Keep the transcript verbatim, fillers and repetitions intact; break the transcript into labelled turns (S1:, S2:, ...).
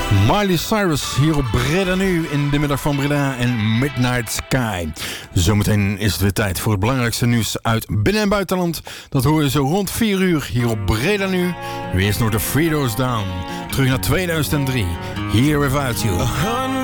S1: Miley Cyrus hier op Breda Nu in de middag van Breda en Midnight Sky. Zometeen is het weer tijd voor het belangrijkste nieuws uit binnen- en buitenland. Dat hoor je zo rond vier uur hier op Breda Nu. Nu eerst nog de Three Doors Down. Terug naar tweeduizend drie. Here Without You.